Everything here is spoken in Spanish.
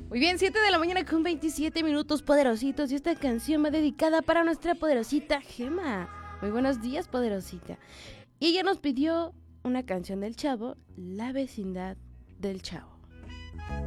Muy bien, 7 de la mañana con 27 minutos, poderositos. Y esta canción va dedicada para nuestra poderosita Gema. Muy buenos días, poderosita. Y ella nos pidió una canción del Chavo, La vecindad del Chavo.